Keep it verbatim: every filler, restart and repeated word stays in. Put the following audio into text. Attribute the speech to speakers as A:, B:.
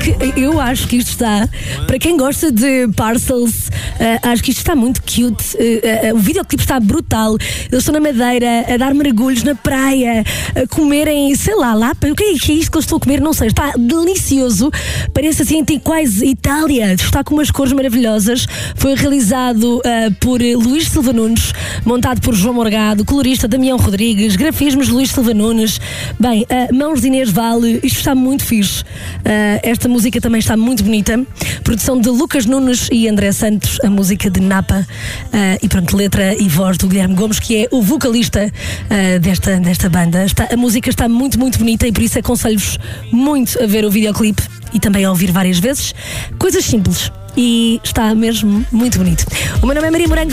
A: porque eu acho que isto está, para quem gosta de Parcels, uh, acho que isto está muito cute. Uh, uh, o videoclipe está brutal. Eles estão na Madeira a dar mergulhos na praia, a comerem, sei lá, lá, o que é, que é isto que eles estão a comer? Não sei, está delicioso. Parece assim, tem quase Itália. Está com umas cores maravilhosas. Foi realizado uh, por Luís Silva Nunes, montado por João Morgado, colorista Damião Rodrigues, grafismos Luís Silva Nunes. Bem, uh, mãos de Inês Vale, isto está muito fixe. Uh, esta música também está muito bonita. Produção de Lucas Nunes e André Santos, a música de Napa. Uh, e pronto, letra e voz do Guilherme Gomes, que é o vocalista uh, desta, desta banda. Está, a música está muito, muito bonita e por isso aconselho-vos muito a ver o videoclipe e também a ouvir várias vezes. Coisas simples. E está mesmo muito bonito. O meu nome é Maria Morango.